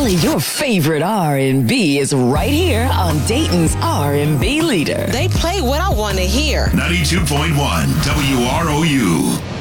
Only your favorite R&B is right here on Dayton's R&B leader. They play what I want to hear. 92.1 WROU.